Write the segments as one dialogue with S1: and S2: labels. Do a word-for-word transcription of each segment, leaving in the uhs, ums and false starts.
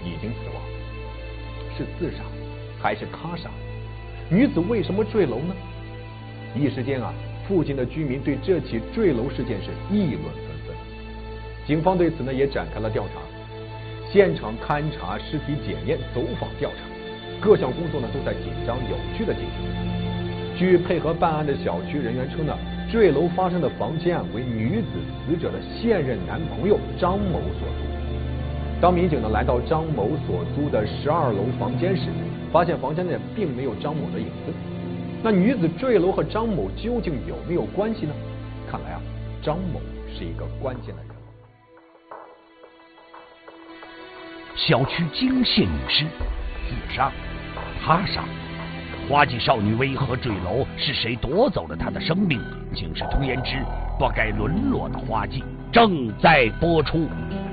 S1: 已经死亡，是自杀还是他杀？女子为什么坠楼呢？一时间啊，附近的居民对这起坠楼事件是议论纷纷。警方对此呢也展开了调查，现场勘查、尸体检验、走访调查，各项工作呢都在紧张有序的进行。据配合办案的小区人员称呢，坠楼发生的房间啊为女子死者的现任男朋友张某所租。当民警呢来到张某所租的十二楼房间时，发现房间内并没有张某的影子。那女子坠楼和张某究竟有没有关系呢？看来啊，张某是一个关键的人。
S2: 小区惊现女尸，自杀、他杀。花季少女为何坠楼？是谁夺走了她的生命？警示通言之不该沦落的花季正在播出。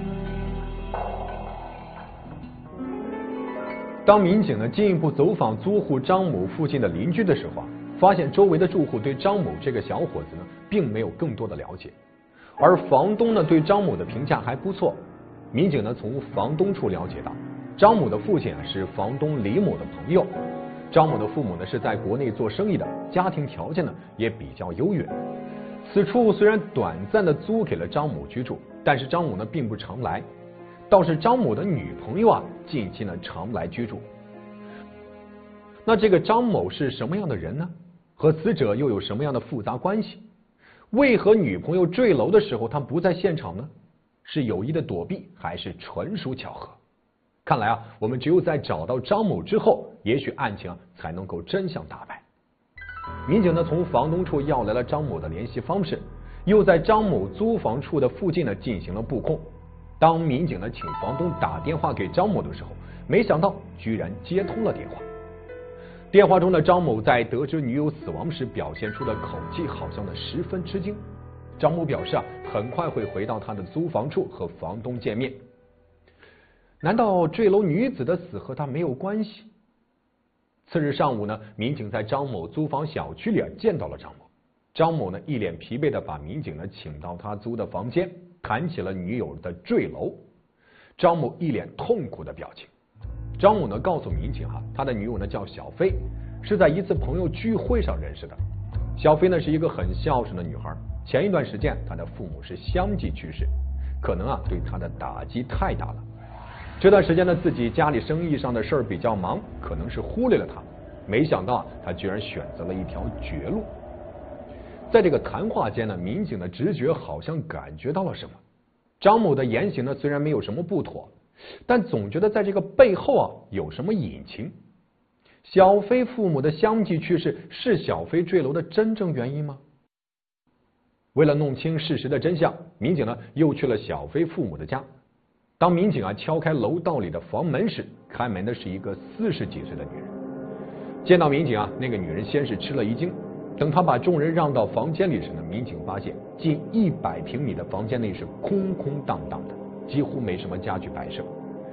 S1: 当民警呢进一步走访租户张某附近的邻居的时候啊，发现周围的住户对张某这个小伙子呢并没有更多的了解，而房东呢对张某的评价还不错。民警呢从房东处了解到，张某的父亲啊是房东李某的朋友。张某的父母呢是在国内做生意的，家庭条件呢也比较优越。此处虽然短暂的租给了张某居住，但是张某呢并不常来，倒是张某的女朋友啊近期呢常来居住。那这个张某是什么样的人呢？和死者又有什么样的复杂关系？为何女朋友坠楼的时候他不在现场呢？是有意的躲避，还是纯属巧合？看来啊，我们只有在找到张某之后，也许案情才能够真相大白。民警呢从房东处要来了张某的联系方式，又在张某租房处的附近呢进行了布控。当民警呢请房东打电话给张某的时候，没想到居然接通了电话。电话中的张某在得知女友死亡时表现出的口气好像呢十分吃惊。张某表示啊，很快会回到他的租房处和房东见面。难道坠楼女子的死和他没有关系？次日上午呢，民警在张某租房小区里见到了张某。张某呢一脸疲惫的把民警呢请到他租的房间，谈起了女友的坠楼。张某一脸痛苦的表情。张某呢告诉民警哈、啊，他的女友呢叫小飞，是在一次朋友聚会上认识的。小飞呢是一个很孝顺的女孩，前一段时间她的父母是相继去世，可能啊对她的打击太大了。这段时间呢，自己家里生意上的事儿比较忙，可能是忽略了他。没想到啊，他居然选择了一条绝路。在这个谈话间呢，民警的直觉好像感觉到了什么。张某的言行呢，虽然没有什么不妥，但总觉得在这个背后啊有什么隐情。小飞父母的相继去世，是小飞坠楼的真正原因吗？为了弄清事实的真相，民警呢又去了小飞父母的家。当民警啊敲开楼道里的房门时，开门的是一个四十几岁的女人。见到民警啊，那个女人先是吃了一惊。等她把众人让到房间里时呢，民警发现近一百平米的房间内是空空荡荡的，几乎没什么家具摆设。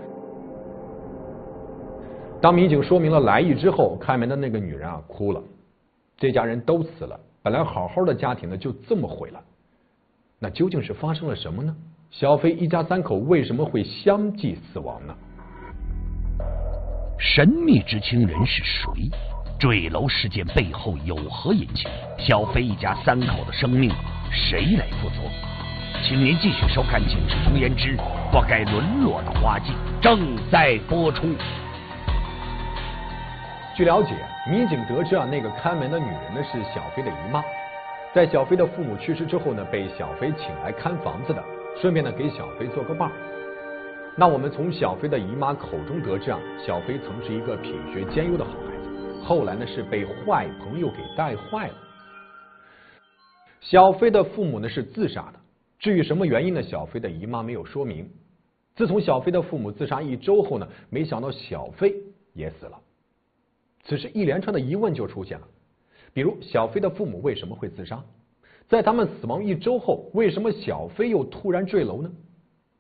S1: 当民警说明了来意之后，开门的那个女人啊哭了。这家人都死了，本来好好的家庭呢就这么毁了。那究竟是发生了什么呢？小飞一家三口为什么会相继死亡呢？
S2: 神秘知情人是谁？坠楼事件背后有何隐情？小飞一家三口的生命谁来负责？请您继续收看《警示通言之不该沦落的花季》，正在播出。
S1: 据了解，民警得知啊，那个看门的女人呢是小飞的姨妈，在小飞的父母去世之后呢，被小飞请来看房子的，顺便呢给小飞做个伴。那我们从小飞的姨妈口中得知啊，小飞曾是一个品学兼优的好孩子，后来呢是被坏朋友给带坏了。小飞的父母呢是自杀的，至于什么原因呢，小飞的姨妈没有说明。自从小飞的父母自杀一周后呢，没想到小飞也死了。此时一连串的疑问就出现了，比如小飞的父母为什么会自杀？在他们死亡一周后，为什么小飞又突然坠楼呢？